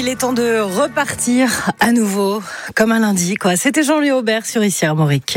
est temps de repartir à nouveau, comme un lundi, quoi. C'était Jean-Louis Aubert sur Ici Armorique.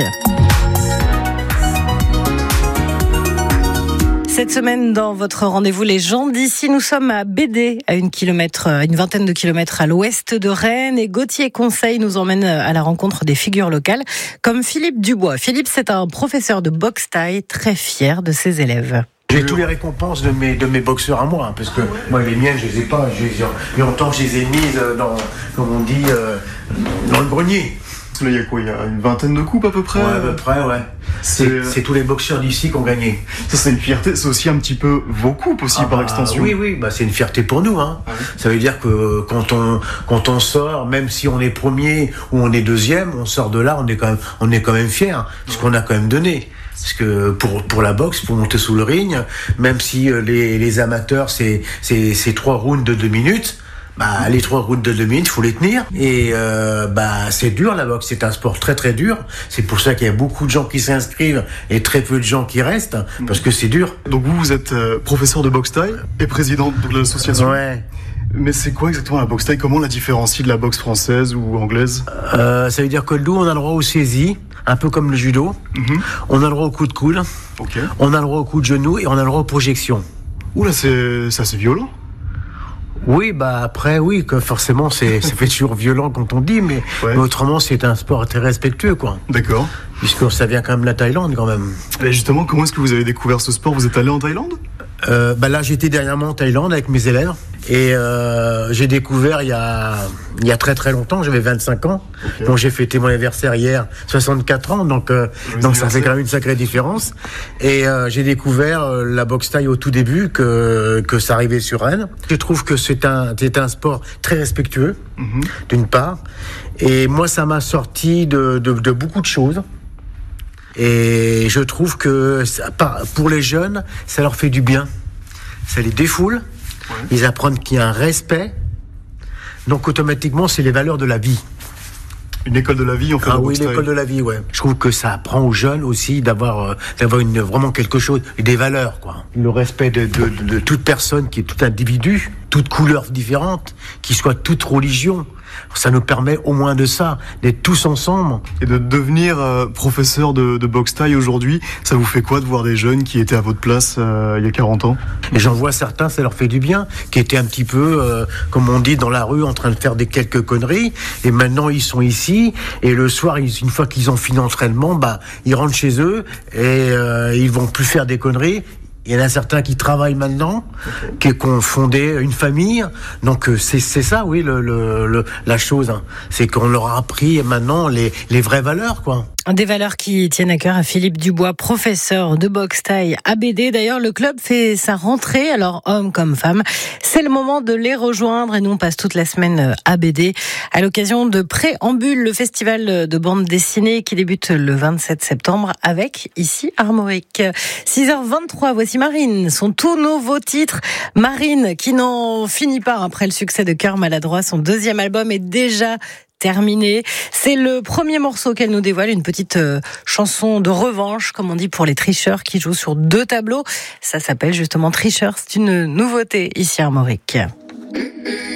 Cette semaine, dans votre rendez-vous Les gens d'ici, nous sommes à Bédé, à une vingtaine de kilomètres à l'ouest de Rennes. Et Gauthier Conseil nous emmène à la rencontre des figures locales, comme Philippe Dubois. Philippe, c'est un professeur de boxe thaï, très fier de ses élèves. J'ai tous les récompenses de mes boxeurs à moi, parce que moi les miennes je les ai pas, il y a longtemps que je les ai mises dans, comme on dit, dans le grenier. Là, il y a quoi ? Il y a une vingtaine de coupes à peu près ? Ouais, à peu près, ouais. C'est tous les boxeurs d'ici qui ont gagné. Ça, c'est une fierté. C'est aussi un petit peu vos coupes aussi, par extension. Oui, c'est une fierté pour nous. Hein. Ça veut dire que quand on sort, même si on est premier ou on est deuxième, on sort de là, on est quand même fiers, parce qu'on a quand même donné. Parce que pour la boxe, pour monter sous le ring, même si les amateurs, c'est 3 rounds de 2 minutes, les 3 rounds de 2 minutes, il faut les tenir. Et c'est dur la boxe, c'est un sport très très dur. C'est pour ça qu'il y a beaucoup de gens qui s'inscrivent et très peu de gens qui restent, parce que c'est dur. Donc vous êtes professeur de boxe thaï et président de l'association. Ouais. Mais c'est quoi exactement la boxe thaï ? Comment on la différencie de la boxe française ou anglaise ? Ça veut dire que nous, on a le droit aux saisies, un peu comme le judo. On a le droit au coup de coude. Okay. On a le droit au coup de genou et on a le droit aux projections. Oula, c'est assez violent. Oui, après, oui, que forcément, ça fait toujours violent quand on dit, mais autrement, c'est un sport très respectueux, quoi. D'accord. Puisque ça vient quand même de la Thaïlande, quand même. Et justement, comment est-ce que vous avez découvert ce sport ? Vous êtes allé en Thaïlande ? Là, j'étais dernièrement en Thaïlande avec mes élèves. Et j'ai découvert il y a très très longtemps, j'avais 25 ans. Okay. Donc j'ai fêté mon anniversaire hier, 64 ans, donc ça fait quand même une sacrée différence. Et j'ai découvert la boxe thaï au tout début, que ça arrivait sur Rennes. Je trouve que c'est un sport très respectueux, d'une part. Et moi, ça m'a sorti de beaucoup de choses. Et je trouve que pour les jeunes, ça leur fait du bien. Ça les défoule. Ouais. Ils apprennent qu'il y a un respect. Donc automatiquement, c'est les valeurs de la vie. Une école de la vie, en fait. Ah oui, une école de la vie, ouais. Je trouve que ça apprend aux jeunes aussi d'avoir vraiment quelque chose, des valeurs, quoi. Le respect de toute personne, qui est tout individu, toute couleur différente, qui soit toute religion. Ça nous permet au moins de ça, d'être tous ensemble. Et de devenir professeur de boxe thaï aujourd'hui, ça vous fait quoi de voir des jeunes qui étaient à votre place il y a 40 ans ? Et j'en vois certains, ça leur fait du bien, qui étaient un petit peu, comme on dit, dans la rue, en train de faire quelques conneries. Et maintenant, ils sont ici. Et le soir, une fois qu'ils ont fini l'entraînement, ils rentrent chez eux et ils vont plus faire des conneries. Il y en a certains qui travaillent maintenant, qui ont fondé une famille. Donc c'est ça, oui, la chose. Hein. C'est qu'on leur a appris maintenant les vraies valeurs, quoi. Des valeurs qui tiennent à cœur à Philippe Dubois, professeur de boxe thaï à Bédé. D'ailleurs, le club fait sa rentrée, alors hommes comme femmes. C'est le moment de les rejoindre et nous on passe toute la semaine à Bédé à l'occasion de Préambule, le festival de bande dessinée qui débute le 27 septembre avec Ici Armorique. 6h23, voici Marine, son tout nouveau titre. Marine qui n'en finit pas après le succès de Cœur maladroit. Son 2e album est déjà terminé. C'est le premier morceau qu'elle nous dévoile, une petite chanson de revanche, comme on dit, pour les tricheurs qui jouent sur 2 tableaux. Ça s'appelle justement Tricheurs. C'est une nouveauté ici à Armorique.